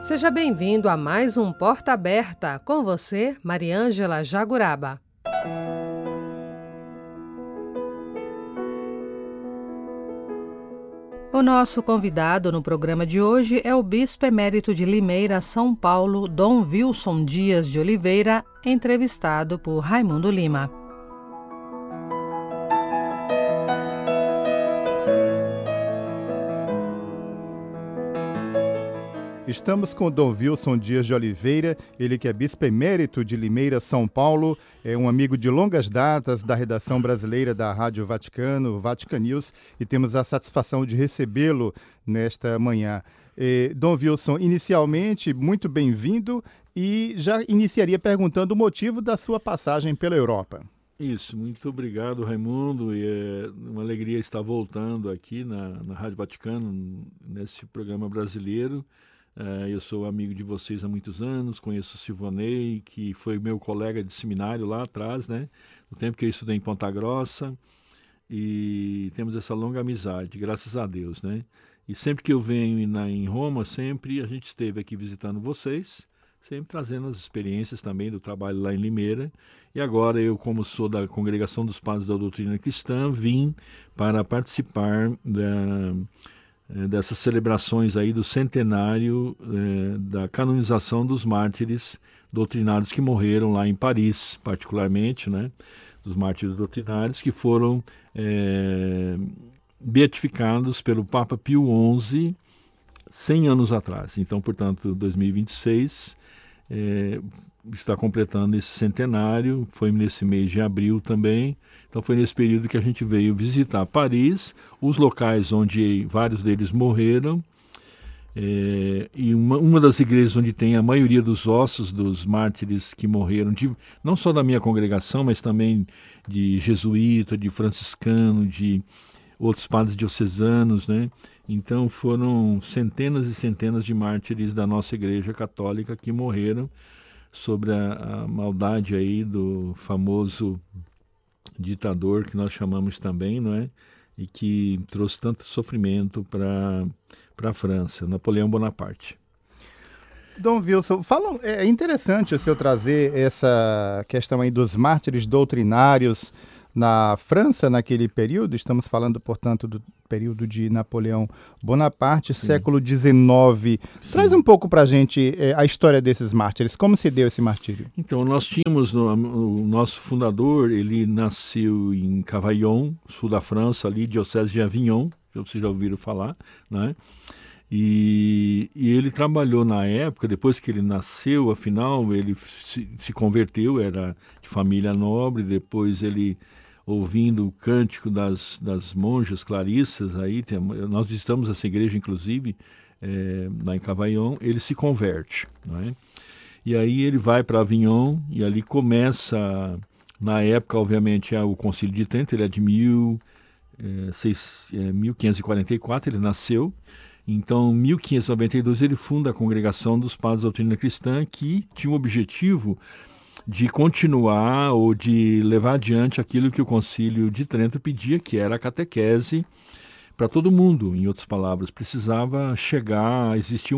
Seja bem-vindo a mais um Porta Aberta, com você, Mariângela Jaguraba. O nosso convidado no programa de hoje é o Bispo Emérito de Limeira, São Paulo, Dom Wilson Dias de Oliveira, entrevistado por Raimundo Lima. Estamos com o Dom Wilson Dias de Oliveira, ele que é Bispo Emérito de Limeira, São Paulo, é um amigo de longas datas da redação brasileira da Rádio Vaticano, Vatican News, e temos a satisfação de recebê-lo nesta manhã. Dom Wilson, inicialmente, muito bem-vindo, e já iniciaria perguntando o motivo da sua passagem pela Europa. Isso, muito obrigado, Raimundo, e é uma alegria estar voltando aqui na Rádio Vaticano, nesse programa brasileiro. Eu sou amigo de vocês há muitos anos, conheço o Silvanei, que foi meu colega de seminário lá atrás, né? No tempo que eu estudei em Ponta Grossa, e temos essa longa amizade, graças a Deus, né? E sempre que eu venho em Roma, sempre a gente esteve aqui visitando vocês, sempre trazendo as experiências também do trabalho lá em Limeira. E agora eu, como sou da Congregação dos Padres da Doutrina Cristã, vim para participar dessas celebrações aí do centenário da canonização dos mártires doutrinários que morreram lá em Paris, particularmente, né, dos mártires doutrinários que foram beatificados pelo Papa Pio XI 100 anos atrás. Então, portanto, 2026 está completando esse centenário, foi nesse mês de abril também. Então foi nesse período que a gente veio visitar Paris, os locais onde vários deles morreram, e uma das igrejas onde tem a maioria dos ossos dos mártires que morreram, não só da minha congregação, mas também de jesuíta, de franciscano, de outros padres diocesanos, né? Então foram centenas e centenas de mártires da nossa igreja católica que morreram sobre a maldade aí do famoso ditador que nós chamamos também, não é? E que trouxe tanto sofrimento para a França, Napoleão Bonaparte. Dom Wilson, é interessante o senhor trazer essa questão aí dos mártires doutrinários na França naquele período. Estamos falando, portanto, do período de Napoleão Bonaparte, sim, século XIX. Sim. Traz um pouco para a gente a história desses mártires. Como se deu esse martírio? Então, nós tínhamos o nosso fundador, ele nasceu em Cavaillon, sul da França, ali, diocese de Avignon, que vocês já ouviram falar, né? E ele trabalhou na época, depois que ele nasceu, afinal, ele se converteu, era de família nobre, depois ele, ouvindo o cântico das monjas clarissas, nós visitamos essa igreja, inclusive, lá em Cavaillon, ele se converte, não é? E aí ele vai para Avignon, e ali começa, na época, obviamente, o Concílio de Trento, ele é de 1544, ele nasceu. Então, em 1592, ele funda a Congregação dos Padres da Doutrina Cristã, que tinha o objetivo de continuar ou de levar adiante aquilo que o Concílio de Trento pedia, que era a catequese para todo mundo. Em outras palavras, precisava chegar, existia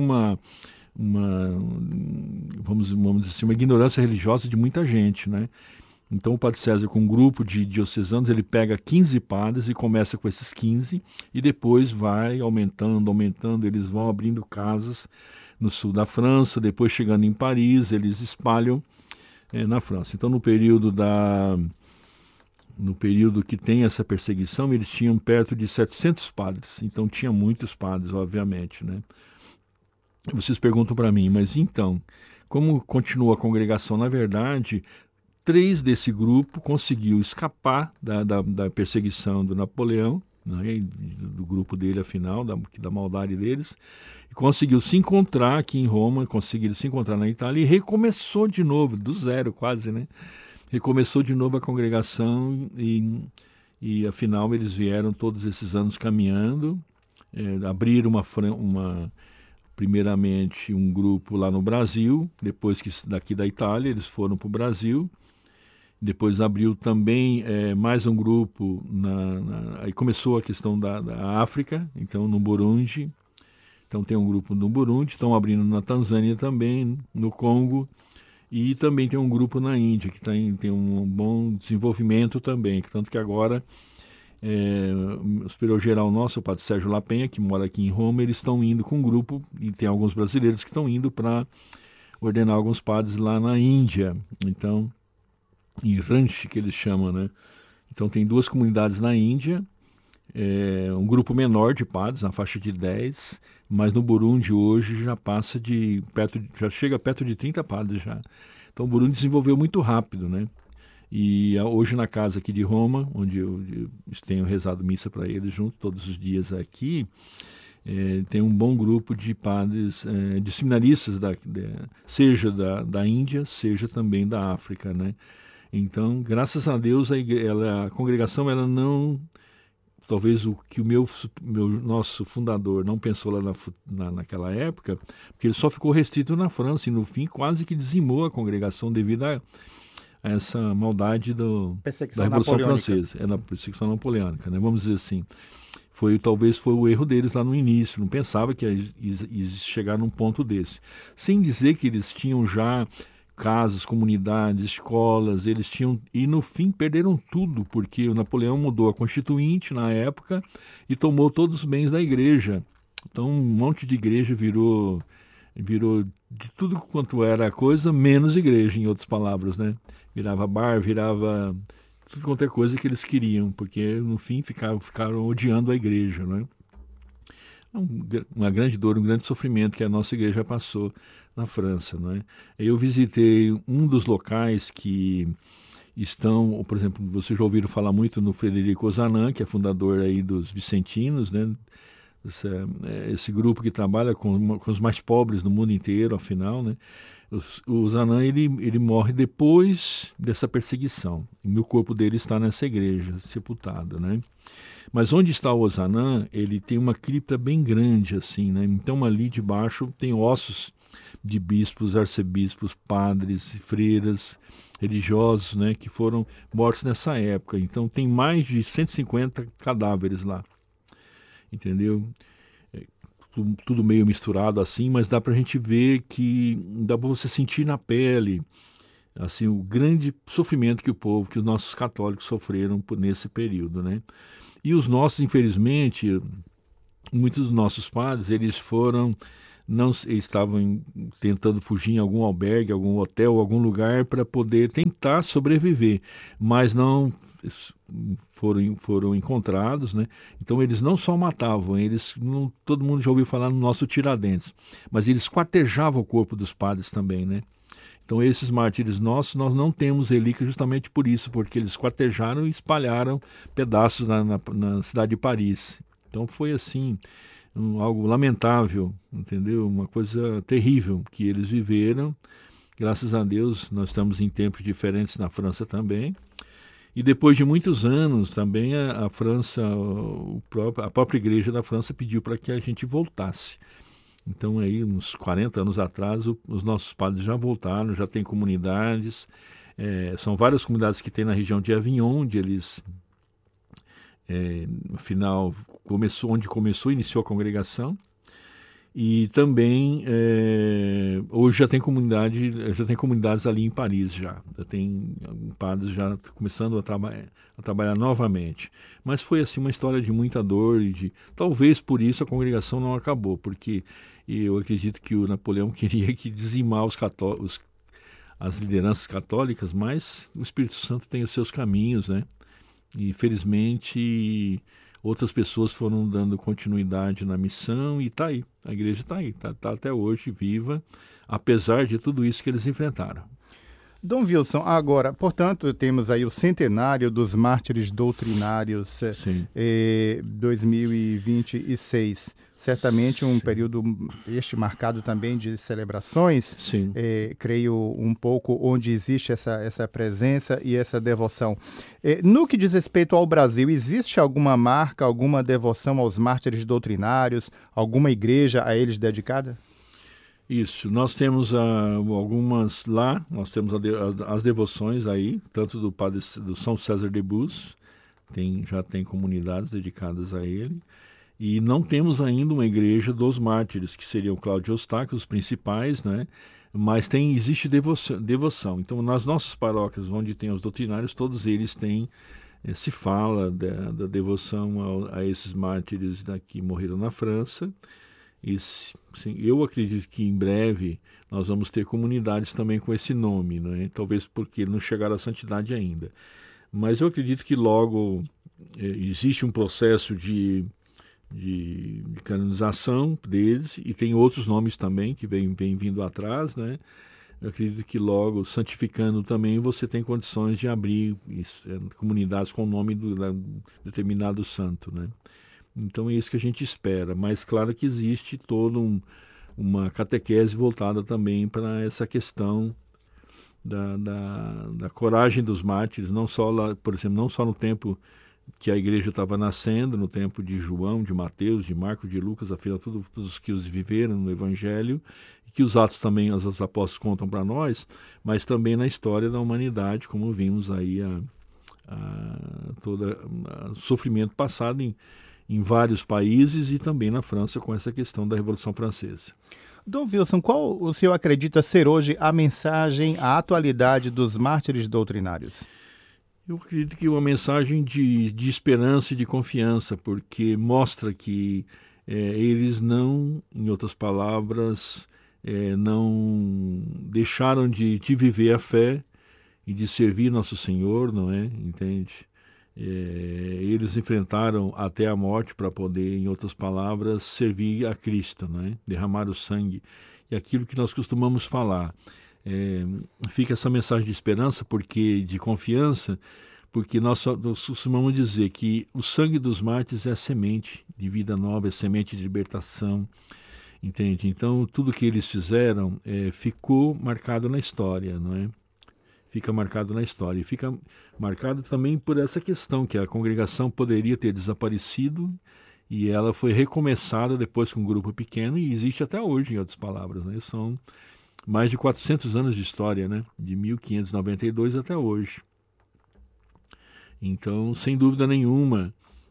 vamos dizer assim, uma ignorância religiosa de muita gente, né? Então o Padre César, com um grupo de diocesanos, ele pega 15 padres e começa com esses 15 e depois vai aumentando, eles vão abrindo casas no sul da França, depois chegando em Paris, eles espalham na França. Então no período que tem essa perseguição, eles tinham perto de 700 padres, então tinha muitos padres, obviamente, né? Vocês perguntam para mim, mas então, como continua a congregação? Na verdade, 3 desse grupo conseguiu escapar da perseguição do Napoleão, né, do grupo dele, afinal, da maldade deles, e conseguiu se encontrar aqui em Roma, conseguiram se encontrar na Itália, e recomeçou de novo, do zero quase, né? Recomeçou de novo a congregação, e afinal eles vieram todos esses anos caminhando, abriram primeiramente um grupo lá no Brasil, depois que daqui da Itália eles foram para o Brasil. Depois abriu também mais um grupo, aí começou a questão da África, então no Burundi, Então tem um grupo no Burundi, estão abrindo na Tanzânia também, no Congo, e também tem um grupo na Índia, que tem um bom desenvolvimento também, tanto que agora o superior-geral nosso, o padre Sérgio Lapenha, que mora aqui em Roma, eles estão indo com um grupo, e tem alguns brasileiros que estão indo para ordenar alguns padres lá na Índia, então, em Ranchi, que eles chamam, né? Então tem 2 comunidades na Índia, um grupo menor de padres, na faixa de 10, mas no Burundi hoje já chega perto de 30 padres já. Então o Burundi desenvolveu muito rápido, né? E hoje na casa aqui de Roma, onde eu tenho rezado missa para eles junto todos os dias aqui, tem um bom grupo de padres, de seminaristas, seja da Índia, seja também da África, né? Então, graças a Deus, a congregação, ela não... Talvez o que nosso fundador não pensou lá naquela época, porque ele só ficou restrito na França e, no fim, quase que dizimou a congregação devido a essa maldade da Revolução Francesa, da perseguição napoleônica, né? Vamos dizer assim. Talvez foi o erro deles lá no início, não pensava que ia chegar num ponto desse. Sem dizer que eles tinham já casas, comunidades, escolas, eles tinham, e no fim perderam tudo, porque o Napoleão mudou a Constituinte na época e tomou todos os bens da igreja. Então um monte de igreja virou de tudo quanto era coisa, menos igreja, em outras palavras, né? Virava bar, virava tudo quanto é coisa que eles queriam, porque no fim ficaram odiando a igreja, né? Uma grande dor, um grande sofrimento que a nossa igreja passou na França, né? Eu visitei um dos locais que estão, por exemplo, vocês já ouviram falar muito no Frederico Ozanam, que é fundador aí dos Vicentinos, né? Esse grupo que trabalha com os mais pobres no mundo inteiro, afinal, né? O Ozanam, ele morre depois dessa perseguição, e o corpo dele está nessa igreja, sepultado, né? Mas onde está o Ozanam, ele tem uma cripta bem grande, assim, né? Então ali debaixo tem ossos de bispos, arcebispos, padres, freiras, religiosos, né? Que foram mortos nessa época. Então tem mais de 150 cadáveres lá, entendeu? Tudo meio misturado assim, mas dá para a gente ver que dá para você sentir na pele assim o grande sofrimento que os nossos católicos sofreram nesse período, né? E os nossos, infelizmente, muitos dos nossos padres, eles estavam tentando fugir em algum albergue, algum hotel, algum lugar para poder tentar sobreviver, mas não foram encontrados, né? Então eles não só matavam, todo mundo já ouviu falar no nosso Tiradentes, mas eles quartejavam o corpo dos padres também, né? Então esses mártires nossos, nós não temos relíquia justamente por isso, porque eles quartejaram e espalharam pedaços na cidade de Paris. Então foi assim, algo lamentável, entendeu? Uma coisa terrível que eles viveram. Graças a Deus nós estamos em tempos diferentes na França também. E depois de muitos anos também a França, a própria igreja da França pediu para que a gente voltasse. Então aí uns 40 anos atrás os nossos padres já voltaram, já tem comunidades, são várias comunidades que tem na região de Avignon, onde eles, afinal, iniciou a congregação. E também hoje já tem comunidades ali em Paris já tem padres já começando a trabalhar novamente. Mas foi assim uma história de muita dor talvez por isso a congregação não acabou, porque eu acredito que o Napoleão queria dizimar as lideranças católicas, mas o Espírito Santo tem os seus caminhos, né? E felizmente outras pessoas foram dando continuidade na missão e está aí. A igreja está aí, está até hoje viva, apesar de tudo isso que eles enfrentaram. Dom Wilson, agora, portanto, temos aí o centenário dos mártires doutrinários, 2026. Certamente um período marcado também de celebrações, creio um pouco onde existe essa presença e essa devoção. No que diz respeito ao Brasil, existe alguma marca, alguma devoção aos mártires doutrinários, alguma igreja a eles dedicada? Isso, nós temos algumas lá, nós temos as devoções aí, tanto do São César de Bus, já tem comunidades dedicadas a ele, E não temos ainda uma igreja dos mártires, que seriam Cláudio e Eustáquio, os principais, né? Mas existe devoção. Então, nas nossas paróquias, onde tem os doutrinários, todos eles têm, se fala da devoção a esses mártires que morreram na França. E, sim, eu acredito que em breve nós vamos ter comunidades também com esse nome, né? Talvez porque não chegaram à santidade ainda. Mas eu acredito que logo existe um processo de canonização deles, e tem outros nomes também que vem vindo atrás, né? Eu acredito que logo, santificando também, você tem condições de abrir comunidades com o nome do determinado santo, né? Então é isso que a gente espera, mas claro que existe toda uma catequese voltada também para essa questão da coragem dos mártires, não só lá, por exemplo, não só no tempo que a igreja estava nascendo, no tempo de João, de Mateus, de Marcos, de Lucas, afinal, todos os que os viveram no Evangelho, e que os Atos também, os apóstolos contam para nós, mas também na história da humanidade, como vimos aí todo o sofrimento passado em vários países e também na França com essa questão da Revolução Francesa. Dom Wilson, qual o senhor acredita ser hoje a mensagem, a atualidade dos mártires doutrinários? Eu acredito que uma mensagem de esperança e de confiança, porque mostra que eles não, em outras palavras, não deixaram de viver a fé e de servir Nosso Senhor, não é? Entende? Eles enfrentaram até a morte para poder, em outras palavras, servir a Cristo, não é? Derramar o sangue. E aquilo que nós costumamos falar. Fica essa mensagem de esperança, de confiança, porque nós costumamos dizer que o sangue dos mártires é a semente de vida nova, é semente de libertação, entende? Então, tudo que eles fizeram ficou marcado na história, não é? Fica marcado na história. E fica marcado também por essa questão, que a congregação poderia ter desaparecido e ela foi recomeçada depois com um grupo pequeno e existe até hoje, em outras palavras, né? São mais de 400 anos de história, né? De 1592 até hoje. Então, sem dúvida nenhuma,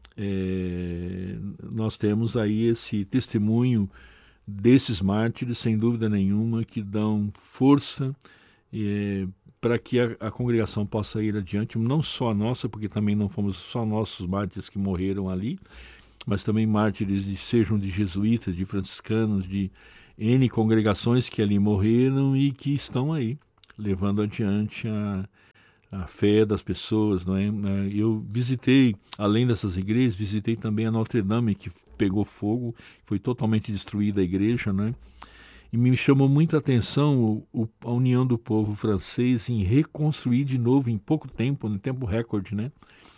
nós temos aí esse testemunho desses mártires, sem dúvida nenhuma, que dão força para que a congregação possa ir adiante, não só a nossa, porque também não fomos só nossos mártires que morreram ali, mas também mártires sejam de jesuítas, de franciscanos, de N congregações que ali morreram e que estão aí, levando adiante a fé das pessoas, não é? Eu visitei, além dessas igrejas, visitei também a Notre Dame, que pegou fogo, foi totalmente destruída a igreja, né? E me chamou muita atenção a união do povo francês em reconstruir de novo, em pouco tempo, no tempo recorde, né?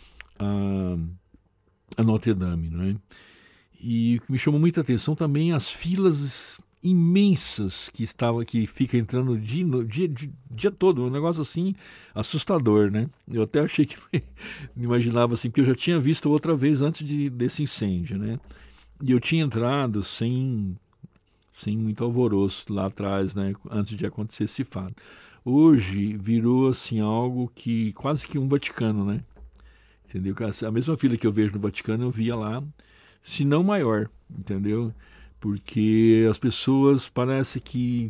A Notre Dame, não é? E me chamou muita atenção também as filas imensas que fica entrando o dia todo, um negócio assim assustador, né? Eu até achei que imaginava assim, porque eu já tinha visto outra vez antes desse incêndio, né? E eu tinha entrado sem muito alvoroço lá atrás, né? Antes de acontecer esse fato. Hoje virou assim algo que quase que um Vaticano, né? Entendeu? A mesma fila que eu vejo no Vaticano eu via lá, se não maior, entendeu? Porque as pessoas parece que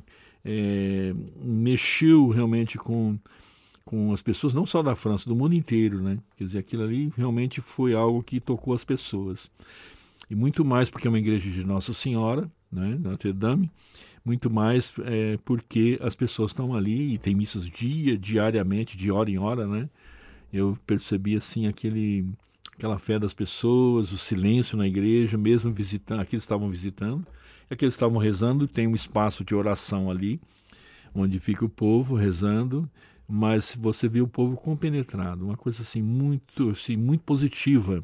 mexeu realmente com as pessoas, não só da França, do mundo inteiro, né? Quer dizer, aquilo ali realmente foi algo que tocou as pessoas. E muito mais porque é uma igreja de Nossa Senhora, né? Notre Dame, muito mais porque as pessoas estão ali e tem missas diariamente, de hora em hora, né? Eu percebi assim aquela fé das pessoas, o silêncio na igreja, mesmo visitando, aqueles estavam visitando, aqueles estavam rezando, tem um espaço de oração ali, onde fica o povo rezando, mas você vê o povo compenetrado, uma coisa assim muito positiva.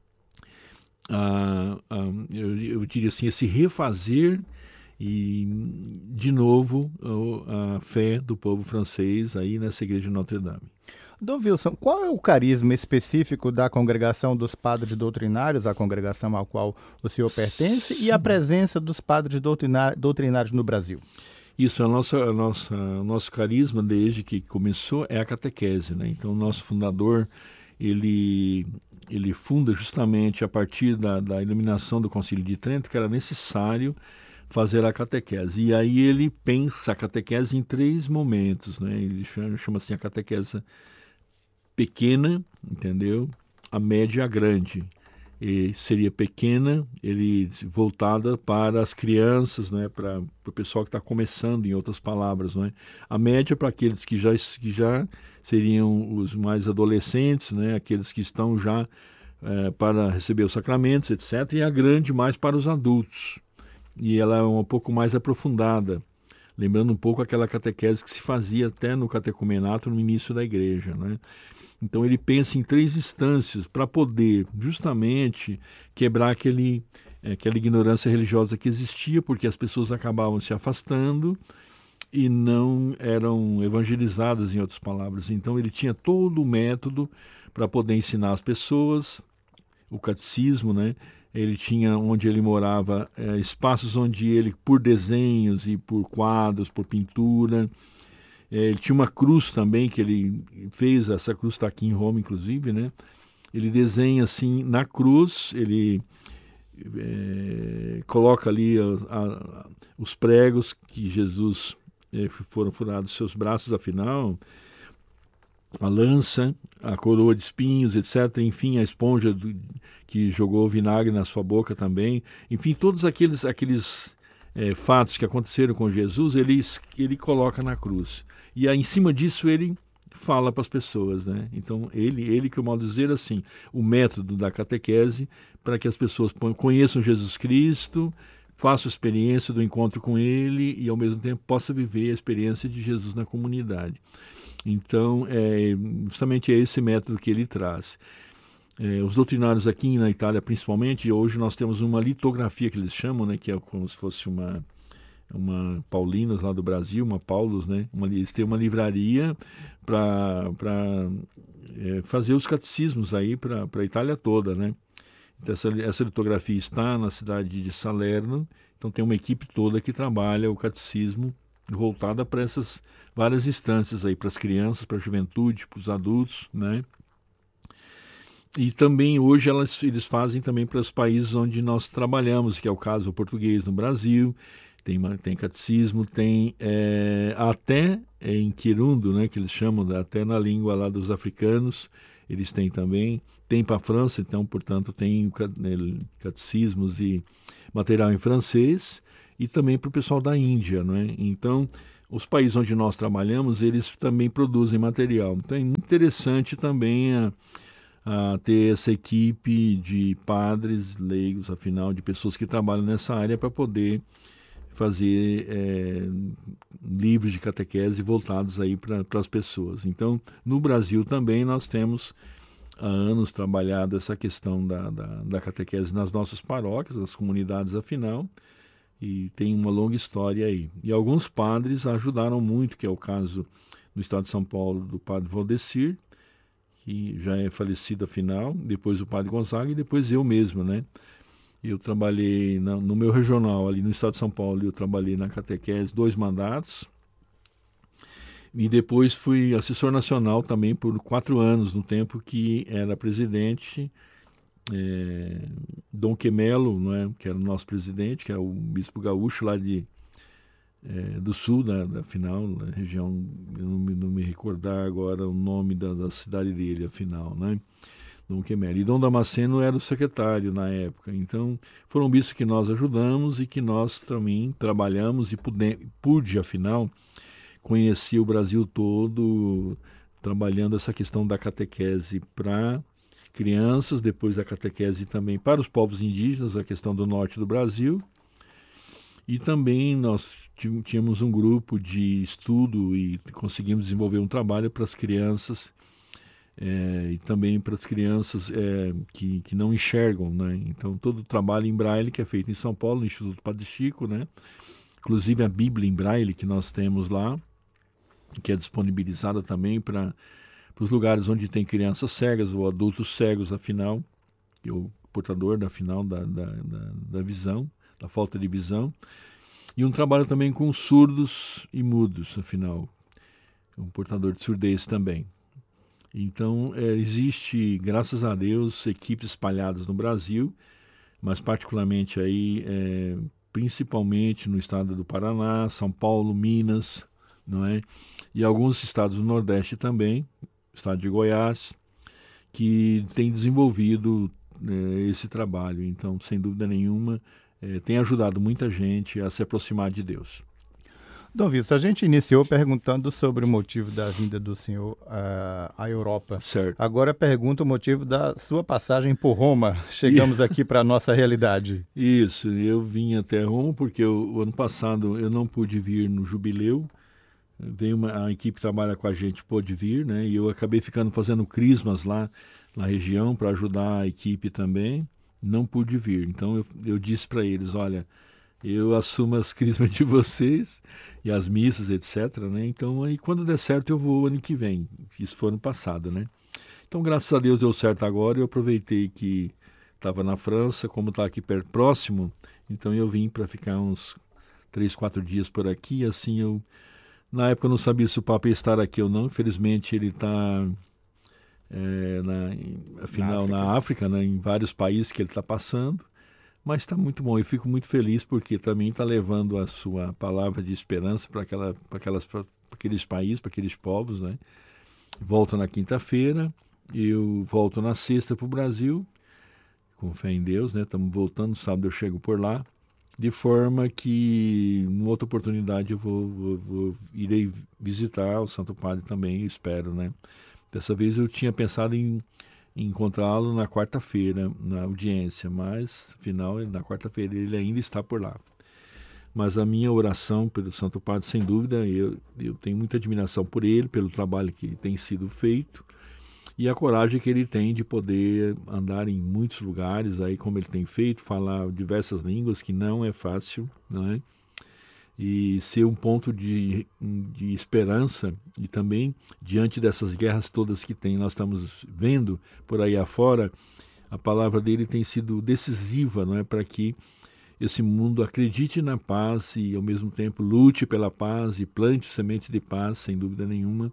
Eu diria assim, esse refazer e de novo a fé do povo francês aí nessa igreja de Notre Dame. Dom Wilson, qual é o carisma específico da congregação dos padres doutrinários, a congregação ao qual o senhor pertence, e a presença dos padres doutrinários no Brasil? Isso, o nosso carisma desde que começou é a catequese, né? Então o nosso fundador, ele funda justamente a partir da iluminação do Concílio de Trento que era necessário fazer a catequese. E aí ele pensa a catequese em 3 momentos, né? Ele chama assim a catequese pequena, entendeu? A média e a grande. E seria pequena, ele voltada para as crianças, né? Para o pessoal que está começando, em outras palavras, né? A média para aqueles que já seriam os mais adolescentes, né? Aqueles que estão já para receber os sacramentos, etc. E a grande mais para os adultos. E ela é um pouco mais aprofundada, lembrando um pouco aquela catequese que se fazia até no catecumenato no início da igreja, né? Então ele pensa em 3 instâncias para poder justamente quebrar aquela ignorância religiosa que existia, porque as pessoas acabavam se afastando e não eram evangelizadas, em outras palavras. Então ele tinha todo o método para poder ensinar as pessoas, o catecismo, né? Ele tinha, onde ele morava, espaços onde ele, por desenhos e por quadros, por pintura, ele tinha uma cruz também, que ele fez, essa cruz está aqui em Roma, inclusive, né? Ele desenha assim, na cruz, ele coloca ali os pregos que Jesus foram furados seus braços, afinal, a lança, a coroa de espinhos, etc. Enfim, a esponja que jogou vinagre na sua boca também. Enfim, todos aqueles fatos que aconteceram com Jesus, ele coloca na cruz. E aí, em cima disso, ele fala para as pessoas, né? Então, ele que eu modo dizer assim, o método da catequese para que as pessoas conheçam Jesus Cristo, façam a experiência do encontro com ele e, ao mesmo tempo, possa viver a experiência de Jesus na comunidade. Então, justamente é esse método que ele traz. Os doutrinários aqui na Itália, principalmente, hoje nós temos uma litografia que eles chamam, né, que é como se fosse uma Paulinas lá do Brasil, uma Paulus, né? Eles têm uma livraria para fazer os catecismos aí para a Itália toda, né? Então, essa litografia está na cidade de Salerno, então tem uma equipe toda que trabalha o catecismo voltada para essas várias instâncias aí, para as crianças, para a juventude, para os adultos, né? E também hoje eles fazem também para os países onde nós trabalhamos, que é o caso do português no Brasil, tem catecismo, tem até em Kirundo, né, que eles chamam, até na língua lá dos africanos, eles têm também, tem para a França, então, portanto, tem catecismos e material em francês, e também para o pessoal da Índia, não é? Então, os países onde nós trabalhamos, eles também produzem material. Então, é interessante também a ter essa equipe de padres leigos, afinal, de pessoas que trabalham nessa área para poder fazer livros de catequese voltados aí para as pessoas. Então, no Brasil também nós temos há anos trabalhado essa questão da catequese nas nossas paróquias, nas comunidades, afinal, e tem uma longa história aí. E alguns padres ajudaram muito, que é o caso no estado de São Paulo do padre Valdecir, que já é falecido afinal, depois o padre Gonzaga e depois eu mesmo, né? Eu trabalhei no meu regional, ali no estado de São Paulo, eu trabalhei na catequese 2 mandatos, e depois fui assessor nacional também por 4 anos, no tempo que era presidente Dom Quemelo, não é? Que era o nosso presidente, que é o bispo gaúcho lá do sul, afinal, na região, eu não me recordar agora o nome da cidade dele, afinal, né? Dom Quemelo. E Dom Damasceno era o secretário na época. Então, foram bispos que nós ajudamos e que nós também trabalhamos e pude, afinal, conhecer o Brasil todo trabalhando essa questão da catequese para crianças, depois da catequese também para os povos indígenas, a questão do norte do Brasil. E também nós tínhamos um grupo de estudo e conseguimos desenvolver um trabalho para as crianças e também para as crianças que não enxergam, né? Então, todo o trabalho em Braille que é feito em São Paulo, no Instituto Padre Chico, né? Inclusive a Bíblia em Braille que nós temos lá, que é disponibilizada também para os lugares onde tem crianças cegas ou adultos cegos, afinal, que é o portador, afinal, da visão, da falta de visão. E um trabalho também com surdos e mudos, afinal, um portador de surdez também. Então, existe, graças a Deus, equipes espalhadas no Brasil, mas particularmente aí, principalmente no estado do Paraná, São Paulo, Minas, não é? E alguns estados do Nordeste também, estado de Goiás, que tem desenvolvido esse trabalho. Então, sem dúvida nenhuma, tem ajudado muita gente a se aproximar de Deus. Dom Wilson, a gente iniciou perguntando sobre o motivo da vinda do senhor à Europa. Certo. Agora pergunta o motivo da sua passagem por Roma. Chegamos aqui para a nossa realidade. Isso, eu vim até Roma porque o ano passado eu não pude vir no jubileu. A equipe que trabalha com a gente pôde vir, né? E eu acabei ficando fazendo crismas lá na região para ajudar a equipe também. Não pude vir. Então eu disse para eles, olha, eu assumo as crismas de vocês e as missas, etc, né? Então, aí quando der certo eu vou ano que vem. Isso foi ano passado, né? Então, graças a Deus deu certo agora. Eu aproveitei que estava na França, como está aqui perto, próximo, então eu vim para ficar uns 3, 4 dias por aqui. Assim, eu na época eu não sabia se o Papa ia estar aqui ou não. Infelizmente ele está na África, né? Em vários países que ele está passando. Mas está muito bom, eu fico muito feliz porque também está levando a sua palavra de esperança para aqueles países, para aqueles povos, né? Volto na quinta-feira, eu volto na sexta para o Brasil, com fé em Deus, né? Estamos voltando, sábado eu chego por lá, de forma que, em outra oportunidade, eu irei visitar o Santo Padre também, espero, né? Dessa vez eu tinha pensado em encontrá-lo na quarta-feira, na audiência, mas, afinal, na quarta-feira ele ainda está por lá. Mas a minha oração pelo Santo Padre, sem dúvida, eu tenho muita admiração por ele, pelo trabalho que tem sido feito e a coragem que ele tem de poder andar em muitos lugares, aí como ele tem feito, falar diversas línguas, que não é fácil, não é? E ser um ponto de esperança e também diante dessas guerras todas que nós estamos vendo por aí afora, a palavra dele tem sido decisiva, não é, para que esse mundo acredite na paz e ao mesmo tempo lute pela paz e plante sementes de paz, sem dúvida nenhuma,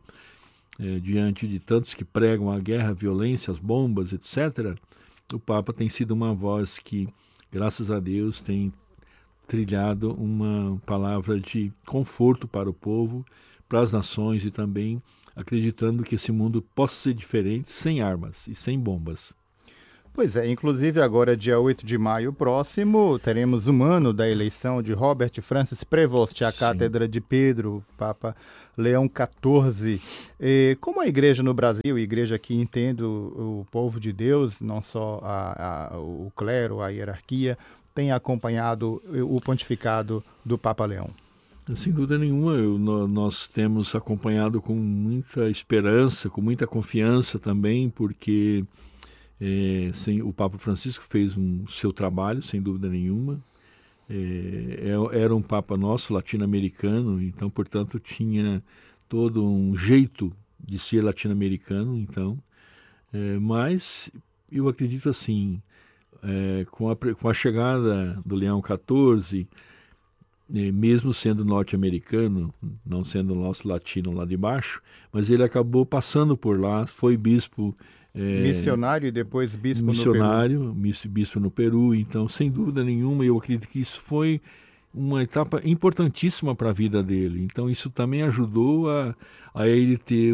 diante de tantos que pregam a guerra, a violência, as bombas, etc. O Papa tem sido uma voz que, graças a Deus, tem trilhado uma palavra de conforto para o povo, para as nações e também acreditando que esse mundo possa ser diferente sem armas e sem bombas. Pois é, inclusive agora, dia 8 de maio próximo, teremos um ano da eleição de Robert Francis Prevost à Cátedra de Pedro, Papa Leão XIV. Como a igreja no Brasil, a igreja que entende o povo de Deus, não só o clero, a hierarquia, tem acompanhado o pontificado do Papa Leão? Sem dúvida nenhuma, nós temos acompanhado com muita esperança, com muita confiança também, porque o Papa Francisco fez seu trabalho, sem dúvida nenhuma. Era um Papa nosso, latino-americano, então, portanto, tinha todo um jeito de ser latino-americano, então. Mas eu acredito assim, com a chegada do Leão XIV, mesmo sendo norte-americano, não sendo nosso latino lá de baixo, mas ele acabou passando por lá, foi bispo missionário e depois bispo bispo no Peru. Então, sem dúvida nenhuma, eu acredito que isso foi uma etapa importantíssima para a vida dele. Então, isso também ajudou a ele ter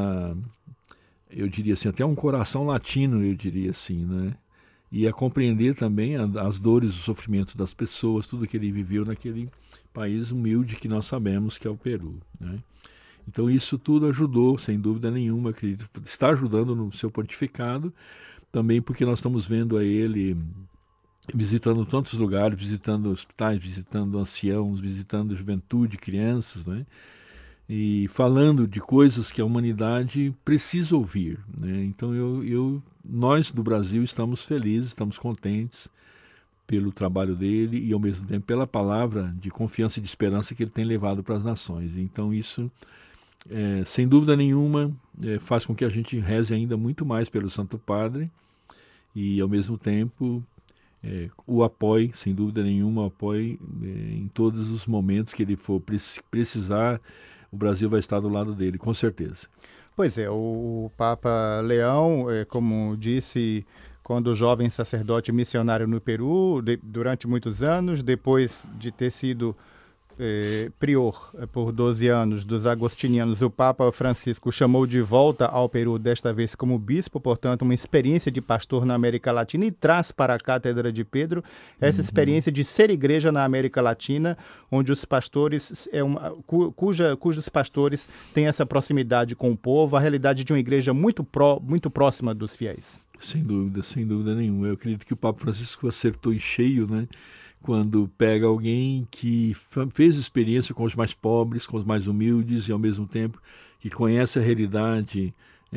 eu diria assim, até um coração latino, eu diria assim, né? E a compreender também as dores, os sofrimentos das pessoas, tudo que ele viveu naquele país humilde que nós sabemos que é o Peru, né? Então isso tudo ajudou, sem dúvida nenhuma, acredito, está ajudando no seu pontificado, também porque nós estamos vendo a ele visitando tantos lugares, visitando hospitais, visitando anciãos, visitando juventude, crianças, né? E falando de coisas que a humanidade precisa ouvir, né? Então nós do Brasil estamos felizes, estamos contentes pelo trabalho dele e ao mesmo tempo pela palavra de confiança e de esperança que ele tem levado para as nações. Então isso, sem dúvida nenhuma, faz com que a gente reze ainda muito mais pelo Santo Padre e ao mesmo tempo o apoie, sem dúvida nenhuma, em todos os momentos que ele for precisar o Brasil vai estar do lado dele, com certeza. Pois é, o Papa Leão, como disse, quando jovem sacerdote missionário no Peru, durante muitos anos, depois de ter sido prior por 12 anos dos agostinianos, o Papa Francisco chamou de volta ao Peru, desta vez como bispo, portanto, uma experiência de pastor na América Latina, e traz para a Cátedra de Pedro essa experiência de ser igreja na América Latina, onde os pastores, cujos pastores têm essa proximidade com o povo, a realidade de uma igreja muito próxima dos fiéis. Sem dúvida nenhuma. Eu acredito que o Papa Francisco acertou em cheio, né? Quando pega alguém que fez experiência com os mais pobres, com os mais humildes, e ao mesmo tempo que conhece a realidade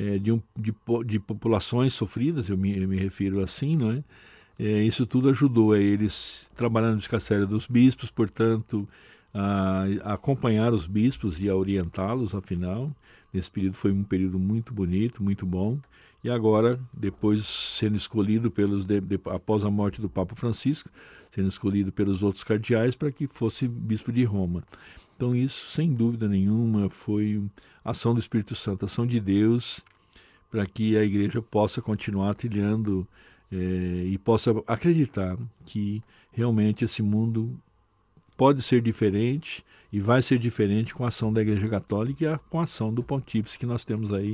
de populações sofridas, eu me refiro assim, não é? Isso tudo ajudou a eles trabalhar no dicastério dos bispos, portanto, a acompanhar os bispos e a orientá-los, afinal. Nesse período foi um período muito bonito, muito bom. E agora, depois sendo escolhido após a morte do Papa Francisco, sendo escolhido pelos outros cardeais para que fosse bispo de Roma. Então isso, sem dúvida nenhuma, foi ação do Espírito Santo, ação de Deus, para que a igreja possa continuar trilhando e possa acreditar que realmente esse mundo pode ser diferente e vai ser diferente com a ação da Igreja Católica e com a ação do pontífice que nós temos aí,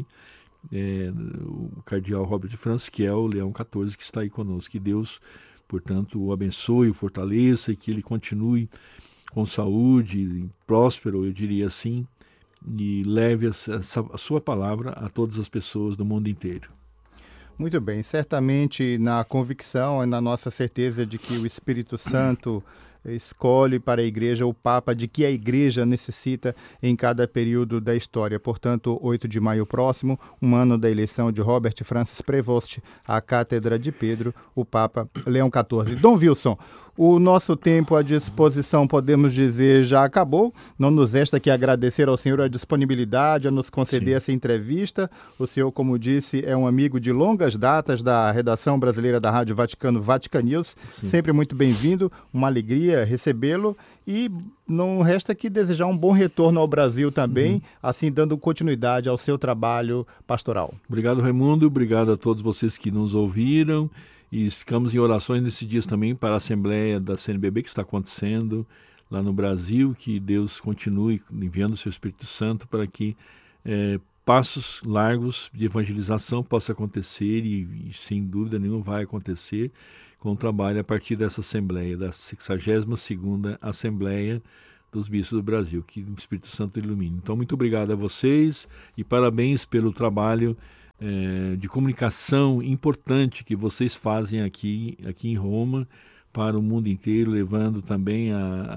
o cardeal Robert Franz, que é o Leão XIV, que está aí conosco. Que Deus, portanto, o abençoe, o fortaleça e que ele continue com saúde, próspero, eu diria assim, e leve a sua palavra a todas as pessoas do mundo inteiro. Muito bem, certamente na convicção e na nossa certeza de que o Espírito Santo escolhe para a igreja o Papa de que a igreja necessita em cada período da história. Portanto, 8 de maio próximo, um ano da eleição de Robert Francis Prevost à Cátedra de Pedro, o Papa Leão XIV. Dom Wilson, o nosso tempo à disposição, podemos dizer, já acabou. Não nos resta que agradecer ao senhor a disponibilidade a nos conceder essa entrevista. O senhor, como disse, é um amigo de longas datas da redação brasileira da Rádio Vaticano, Vaticanews. Sempre muito bem-vindo, uma alegria recebê-lo. E não resta que desejar um bom retorno ao Brasil também, assim dando continuidade ao seu trabalho pastoral. Obrigado, Raimundo. Obrigado a todos vocês que nos ouviram. E ficamos em orações nesses dias também para a Assembleia da CNBB que está acontecendo lá no Brasil, que Deus continue enviando o seu Espírito Santo para que passos largos de evangelização possam acontecer e sem dúvida nenhuma vai acontecer com o trabalho a partir dessa Assembleia, da 62ª Assembleia dos Bispos do Brasil, que o Espírito Santo ilumine. Então, muito obrigado a vocês e parabéns pelo trabalho de comunicação importante que vocês fazem aqui em Roma para o mundo inteiro, levando também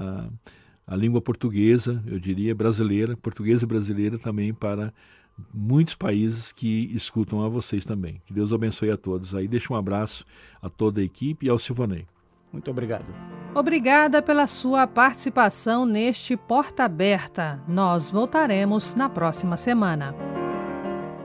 a língua portuguesa, eu diria brasileira, portuguesa e brasileira também para muitos países que escutam a vocês também. Que Deus abençoe a todos. Aí deixo um abraço a toda a equipe e ao Silvanei. Muito obrigado. Obrigada pela sua participação neste Porta Aberta. Nós voltaremos na próxima semana.